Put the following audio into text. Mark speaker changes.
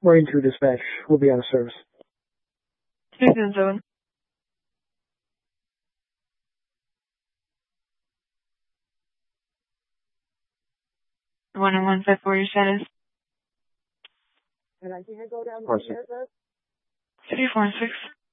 Speaker 1: Marine 2 dispatch will be out of service.
Speaker 2: 677. 1154, your status.
Speaker 3: And I can't go down
Speaker 4: Parson.
Speaker 3: the
Speaker 2: 346.